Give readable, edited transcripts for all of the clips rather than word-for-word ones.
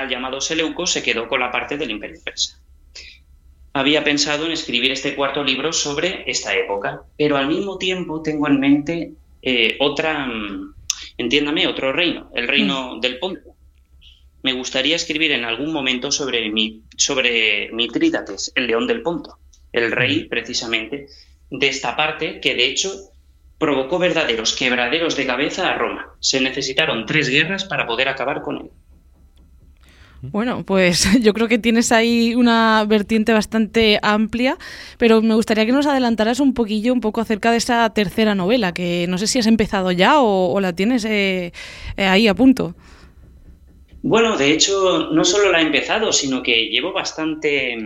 llamado Seleuco se quedó con la parte del Imperio Persa. Había pensado en escribir este cuarto libro sobre esta época, pero al mismo tiempo tengo en mente otro reino, el reino del Ponto. Me gustaría escribir en algún momento sobre Mitrídates, el león del Ponto, el rey precisamente de esta parte que de hecho provocó verdaderos quebraderos de cabeza a Roma. Se necesitaron 3 guerras para poder acabar con él. Bueno, pues yo creo que tienes ahí una vertiente bastante amplia, pero me gustaría que nos adelantaras un poco acerca de esa tercera novela, que no sé si has empezado ya o la tienes ahí a punto. Bueno, de hecho, no solo la he empezado, sino que llevo bastantes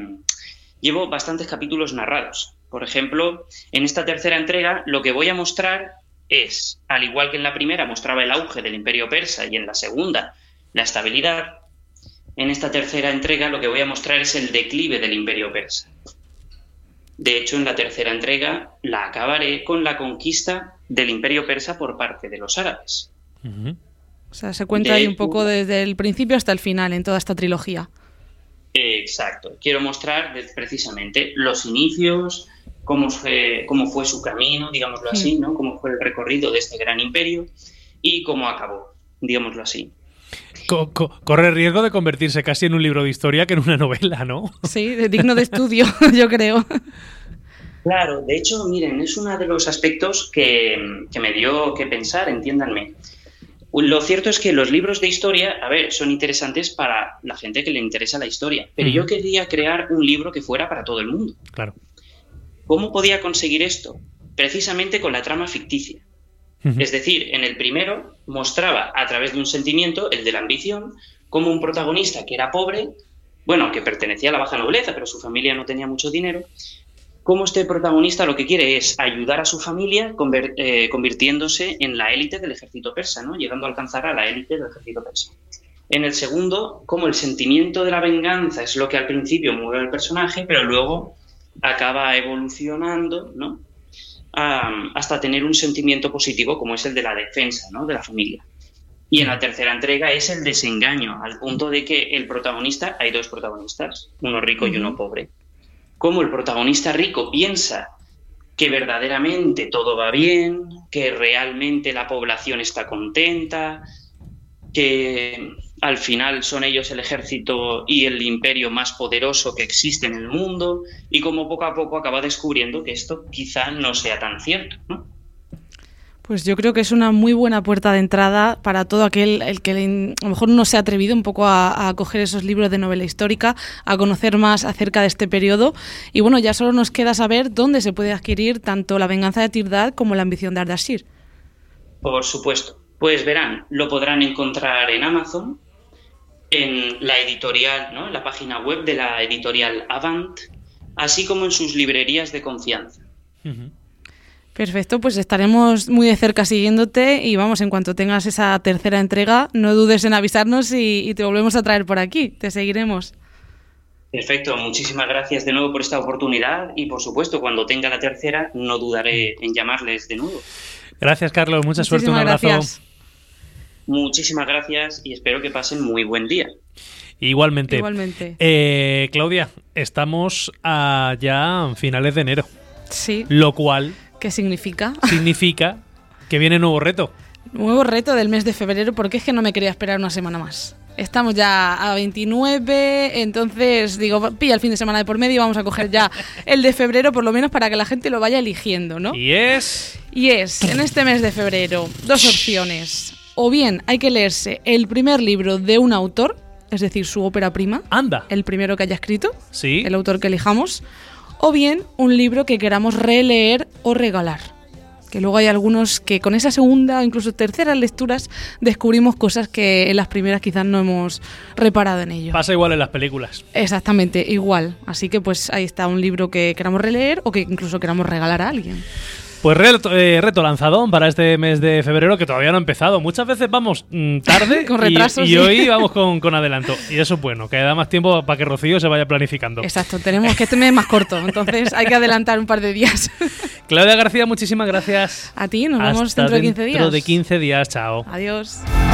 capítulos narrados. Por ejemplo, en esta tercera entrega lo que voy a mostrar es, al igual que en la primera mostraba el auge del Imperio Persa y en la segunda la estabilidad, en esta tercera entrega lo que voy a mostrar es el declive del Imperio Persa. De hecho, en la tercera entrega la acabaré con la conquista del Imperio Persa por parte de los árabes. Uh-huh. O sea, se cuenta ahí un poco desde el principio hasta el final en toda esta trilogía. Exacto. Quiero mostrar precisamente los inicios, cómo fue su camino, digámoslo así, ¿no? Cómo fue el recorrido de este gran imperio y cómo acabó, digámoslo así. Corre riesgo de convertirse casi en un libro de historia que en una novela, ¿no? Sí, digno de estudio, yo creo. Claro, de hecho, miren, es uno de los aspectos que me dio que pensar, entiéndanme. Lo cierto es que los libros de historia, son interesantes para la gente que le interesa la historia, pero yo quería crear un libro que fuera para todo el mundo. Claro. ¿Cómo podía conseguir esto? Precisamente con la trama ficticia. Es decir, en el primero mostraba a través de un sentimiento, el de la ambición, como un protagonista que era pobre, que pertenecía a la baja nobleza, pero su familia no tenía mucho dinero, cómo este protagonista lo que quiere es ayudar a su familia convirtiéndose en la élite del ejército persa, ¿no? Llegando a alcanzar a la élite del ejército persa. En el segundo, como el sentimiento de la venganza es lo que al principio mueve al personaje, pero luego acaba evolucionando, ¿no? Hasta tener un sentimiento positivo como es el de la defensa, ¿no? De la familia. Y en la tercera entrega es el desengaño, al punto de que hay 2 protagonistas, uno rico y uno pobre. Como el protagonista rico piensa que verdaderamente todo va bien, que realmente la población está contenta, que al final son ellos el ejército y el imperio más poderoso que existe en el mundo, y como poco a poco acaba descubriendo que esto quizá no sea tan cierto, ¿no? Pues yo creo que es una muy buena puerta de entrada para todo aquel el que a lo mejor no se ha atrevido un poco a coger esos libros de novela histórica, a conocer más acerca de este periodo. Y bueno, ya solo nos queda saber dónde se puede adquirir tanto La venganza de Tirdad como La ambición de Ardashir. Por supuesto. Pues verán, lo podrán encontrar en Amazon, en la editorial, ¿no? En la página web de la editorial Avant, así como en sus librerías de confianza. Uh-huh. Perfecto, pues estaremos muy de cerca siguiéndote y vamos, en cuanto tengas esa tercera entrega, no dudes en avisarnos y te volvemos a traer por aquí, te seguiremos. Perfecto, muchísimas gracias de nuevo por esta oportunidad y por supuesto cuando tenga la tercera no dudaré en llamarles de nuevo. Gracias, Carlos, mucha suerte, un abrazo. Gracias. Muchísimas gracias y espero que pasen muy buen día. Igualmente. Claudia, estamos ya a finales de enero. Sí. Lo cual... ¿Qué significa? Significa que viene nuevo reto. Nuevo reto del mes de febrero, porque es que no me quería esperar una semana más. Estamos ya a 29, entonces digo, pilla el fin de semana de por medio y vamos a coger ya el de febrero, por lo menos para que la gente lo vaya eligiendo, ¿no? Y es, en este mes de febrero, 2 opciones. O bien hay que leerse el primer libro de un autor, es decir, su ópera prima. Anda. El primero que haya escrito, sí, el autor que elijamos. O bien un libro que queramos releer o regalar. Que luego hay algunos que con esa segunda o incluso tercera lecturas descubrimos cosas que en las primeras quizás no hemos reparado en ello. Pasa igual en las películas. Exactamente, igual. Así que pues ahí está un libro que queramos releer o que incluso queramos regalar a alguien. Pues reto lanzadón para este mes de febrero que todavía no ha empezado. Muchas veces vamos tarde con retraso, y hoy vamos con adelanto. Y eso es bueno, que da más tiempo para que Rocío se vaya planificando. Exacto, tenemos que este mes es más corto, entonces hay que adelantar un par de días. Claudia García, muchísimas gracias. A ti, nos vemos dentro de 15 días. Dentro de 15 días, chao. Adiós.